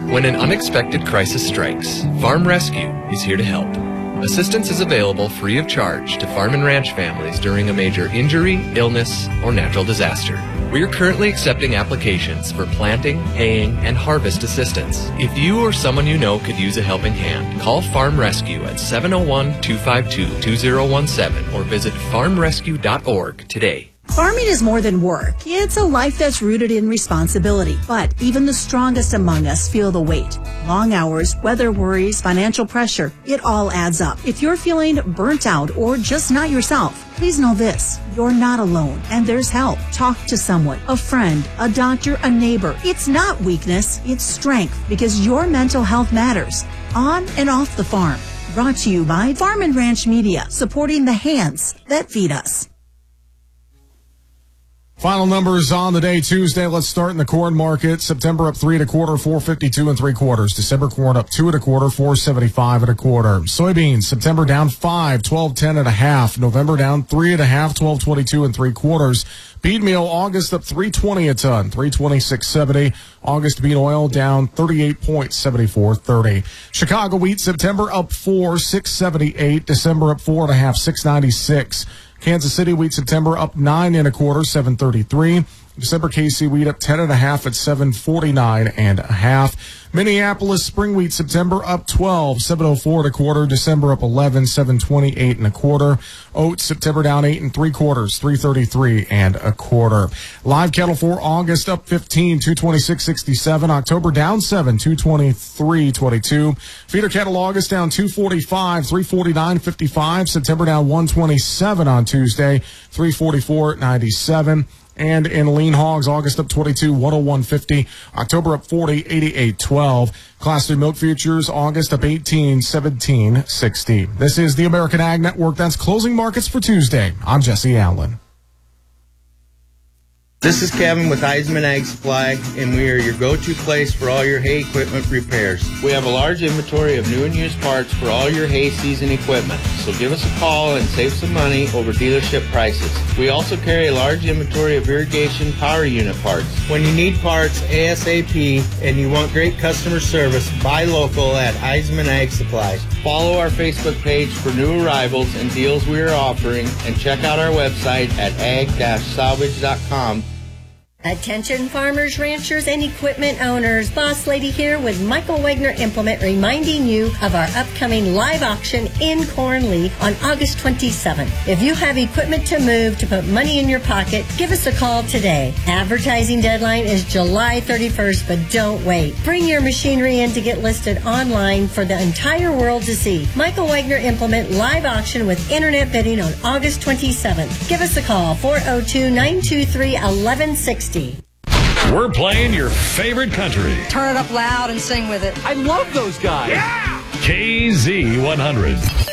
When an unexpected crisis strikes, Farm Rescue is here to help. Assistance is available free of charge to farm and ranch families during a major injury, illness, or natural disaster. We are currently accepting applications for planting, haying, and harvest assistance. If you or someone you know could use a helping hand, call Farm Rescue at 701-252-2017 or visit farmrescue.org today. Farming is more than work. It's a life that's rooted in responsibility. But even the strongest among us feel the weight. Long hours, weather worries, financial pressure, it all adds up. If you're feeling burnt out or just not yourself, please know this. You're not alone, and there's help. Talk to someone, a friend, a doctor, a neighbor. It's not weakness, it's strength, because your mental health matters, on and off the farm. Brought to you by Farm and Ranch Media, supporting the hands that feed us. Final numbers on the day, Tuesday. Let's start in the corn market. September up 3 1/4, 4.52 3/4. December corn up 2 1/4, 4.75 1/4. Soybeans, September down 5, 12.10 1/2. November down 3 1/2, 12.22 3/4. Bean meal, August up 3.20 a ton, 326.70. August bean oil down 38.74.30. Chicago wheat, September up 4, 6.78. December up 4 1/2, 6.96. Kansas City wheat, September up 9 1/4, 7.33. December KC wheat up 10 1/2 at 7.49 1/2. Minneapolis spring wheat, September up 12, 7.04 1/4. December up 11, 7.28 1/4. Oats, September down 8 3/4, 3.33 1/4. Live cattle for August up 15, 226.67. October down 7, 223.22. Feeder cattle August down 245, 349.55. September down 127 on Tuesday, 344.97. And in lean hogs, August up 22, 101.50. October up 40, 88.12. Class 3 milk futures, August up 18, 17.60. This is the American Ag Network. That's closing markets for Tuesday. I'm Jesse Allen. This is Kevin with Heisman Ag Supply, and we are your go-to place for all your hay equipment repairs. We have a large inventory of new and used parts for all your hay season equipment, so give us a call and save some money over dealership prices. We also carry a large inventory of irrigation power unit parts. When you need parts ASAP and you want great customer service, buy local at Heisman Ag Supply. Follow our Facebook page for new arrivals and deals we are offering, and check out our website at ag-salvage.com. Attention farmers, ranchers, and equipment owners. Boss Lady here with Michael Wagner Implement, reminding you of our upcoming live auction in Cornley on August 27th. If you have equipment to move to put money in your pocket, give us a call today. Advertising deadline is July 31st, but don't wait. Bring your machinery in to get listed online for the entire world to see. Michael Wagner Implement live auction with internet bidding on August 27th. Give us a call, 402-923-1160. We're playing your favorite country. Turn it up loud and sing with it. I love those guys. Yeah! KZ100.